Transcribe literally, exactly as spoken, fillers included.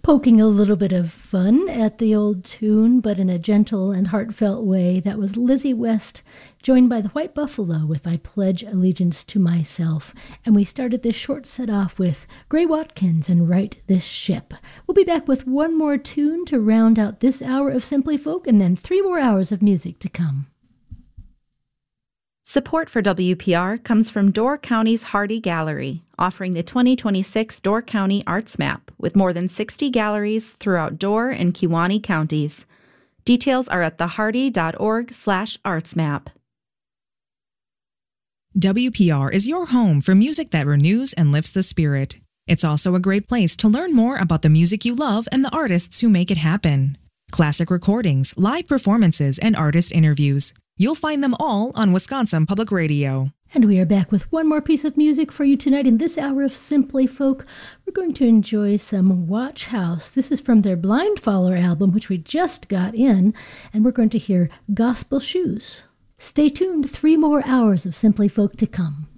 Poking a little bit of fun at the old tune, but in a gentle and heartfelt way. That was Lizzie West, joined by the White Buffalo with I Pledge Allegiance to Myself. And we started this short set off with Gray Watkins and Right This Ship. We'll be back with one more tune to round out this hour of Simply Folk, and then three more hours of music to come. Support for W P R comes from Door County's Hardy Gallery, offering the twenty twenty-six Door County Arts Map with more than sixty galleries throughout Door and Kewaunee counties. Details are at thehardy.org slash artsmap. W P R is your home for music that renews and lifts the spirit. It's also a great place to learn more about the music you love and the artists who make it happen. Classic recordings, live performances, and artist interviews. You'll find them all on Wisconsin Public Radio. And we are back with one more piece of music for you tonight in this hour of Simply Folk. We're going to enjoy some Watch House. This is from their Blindfaller album, which we just got in, and we're going to hear Gospel Shoes. Stay tuned, three more hours of Simply Folk to come.